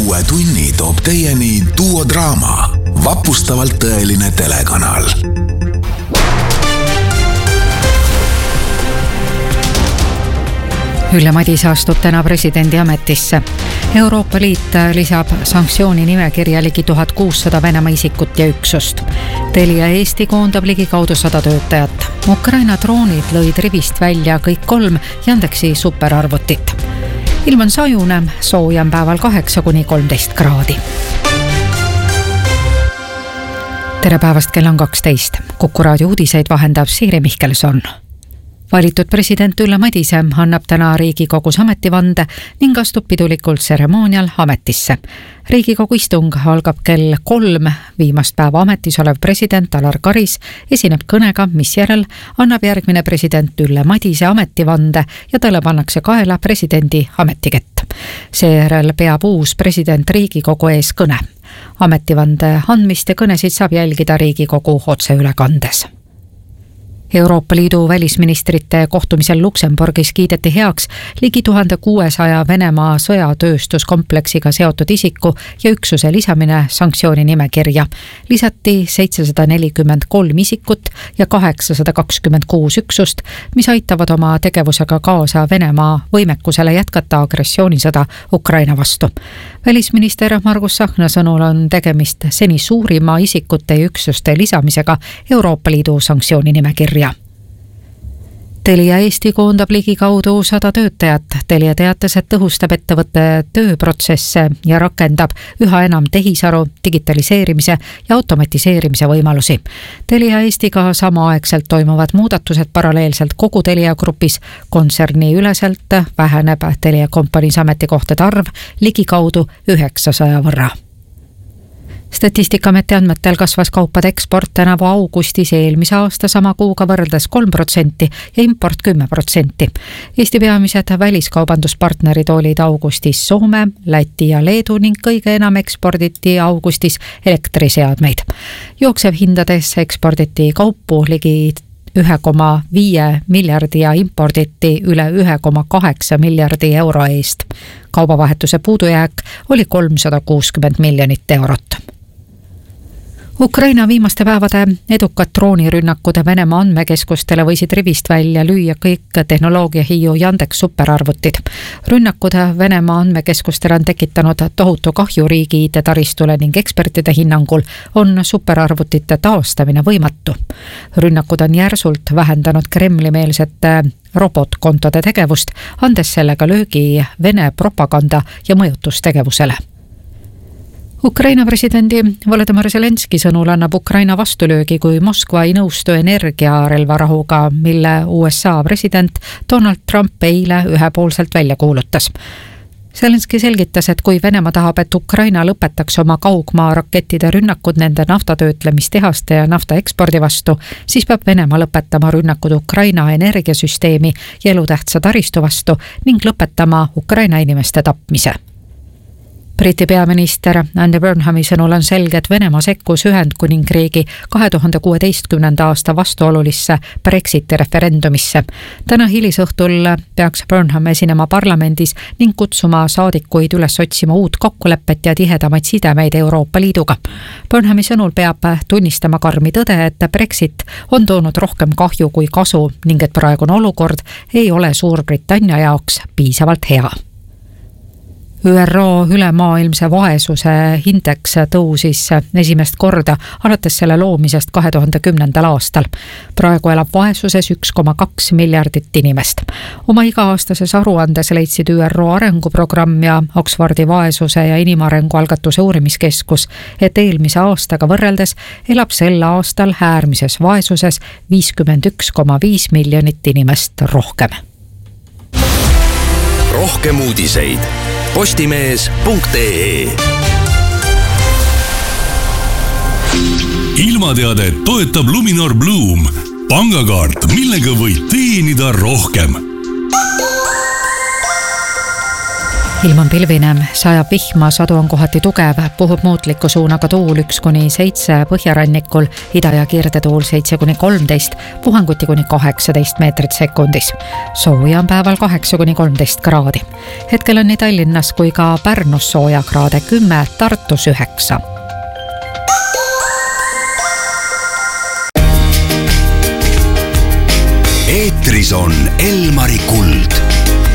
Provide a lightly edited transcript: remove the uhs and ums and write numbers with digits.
uue tunni toob teieni duodraama, vapustavalt tõeline telekanal. Ülle Madise astub täna presidendi ametisse. Euroopa Liit lisab sanktsiooni nimekirja ligi 1600 Venemaa isikut ja üksust. Telia Eesti koondab ligikaudu 100 töötajat. Ukraina droonid lõid rivist välja kõik 3 Yandexi superarvutit. Ilm on sajune, soojem päeval 8–13 kraadi. Tere päevast, kell on 12. Kuku raadio uudiseid vahendab Siiri Mihkelson. Valitud president Ülle Madise annab täna Riigikogus ametivande ning astub pidulikult tseremoonial ametisse. Riigikogu istung algab kell 3. Viimast päeva ametis olev president Alar Karis esineb kõnega, mis järel annab järgmine president Ülle Madise ametivande ja talle pannakse kaela presidendi ametikett. Seejärel peab uus president Riigikogu ees kõne. Ametivande andmist ja kõnesid saab jälgida Riigikogu otseülekandes. Euroopa Liidu välisministrite kohtumisel Luksemburgis kiideti heaks ligi 1600 Venemaa sõjatööstuskompleksiga seotud isiku ja üksuse lisamine sanktsiooni nimekirja. Lisati 743 isikut ja 826 üksust, mis aitavad oma tegevusega kaasa Venemaa võimekusele jätkata agressioonisõda Ukraina vastu. Välisminister Margus Tsahkna sõnul on tegemist seni suurima isikute ja üksuste lisamisega Euroopa Liidu sanktsiooni nimekirja. Telia Eesti koondab ligikaudu 100 töötajat. Telia teatas, et tõhustab ettevõtte tööprotsesse ja rakendab üha enam tehisaru, digitaliseerimise ja automatiseerimise võimalusi. Telia Eestiga samaaegselt toimuvad muudatused paralleelselt kogu Telia grupis. Kontserni üleselt väheneb Telia kompaniis ametikohtade arv ligikaudu 900 võrra. Statistikaameti andmetel kasvas kaupade eksport tänavu augustis eelmise aasta sama kuuga võrreldes 3% ja import 10%. Eesti peamised väliskaubanduspartnerid olid augustis Soome, Läti ja Leedu ning kõige enam eksporditi augustis elektriseadmeid. Jooksev hindades eksporditi kaupu ligi 1,5 miljardi ja imporditi üle 1,8 miljardi euro eest. Kaubavahetuse puudujääk oli 360 miljonit eurot. Ukraina viimaste päevade edukad droonirünnakud Venemaa andmekeskustele võisid rivist välja lüüa kõik tehnoloogiahiiu Yandex superarvutid. Rünnakud Venemaa andmekeskustele on tekitanud tohutu kahju riigi IT-taristule ning ekspertide hinnangul on superarvutite taastamine võimatu. Rünnakud on järsult vähendanud Kremli-meelsete robotkontode tegevust, andes sellega löögi Vene propaganda ja mõjutustegevusele. Ukraina presidendi Volodymyr Zelenski sõnul annab Ukraina vastulöögi, kui Moskva ei nõustu energiarelvarahuga, mille USA president Donald Trump eile ühepoolselt välja kuulutas. Zelenski selgitas, et kui Venemaa tahab, et Ukraina lõpetaks oma kaugmaa rakettide rünnakud nende naftatöötlemistehaste ja nafta ekspordi vastu, siis peab Venemaa lõpetama rünnakud Ukraina energiasüsteemi ja elutähtsa taristu vastu ning lõpetama Ukraina inimeste tapmise. Briti peaminister Andy Burnhami sõnul on selge, et Venemaa sekkus Ühendkuningriigi 2016. aasta vastuolulisse Brexiti referendumisse. Täna hilisõhtul peaks Burnham esinema parlamendis ning kutsuma saadikuid üles otsima uut kokkulepet ja tihedamaid sidemeid Euroopa Liiduga. Burnhami sõnul peab tunnistama karmi tõde, et Brexit on toonud rohkem kahju kui kasu ning et praegune olukord ei ole Suurbritannia jaoks piisavalt hea. ÜRO ülemaailmse vaesuse indeks tõusis esimest korda alates selle loomisest 2010. aastal. Praegu elab vaesuses 1,2 miljardit inimest. Oma iga-aastases aruandes leidsid ÜRO arenguprogramm ja Oxfordi vaesuse ja inimarengu algatuse uurimiskeskus, et eelmise aastaga võrreldes elab sel aastal äärmises vaesuses 51,5 miljonit inimest rohkem. Rohkem uudiseid postimees.ee. Ilmateadet toetab Luminor Bloom, pangakaart, millega võid teenida rohkem. ilm on pilvine, sajab vihma, sadu on kohati tugev, puhub muutliku suunaga tuul 1-7 põhjarannikul, ida- ja kirdetuul 7-13, puhanguti kuni 18 meetrit sekundis. Sooja on päeval 8-13 kraadi. Hetkel on nii Tallinnas kui ka Pärnus sooja kraade 10, Tartus 9. Eetris on Elmari Kuld.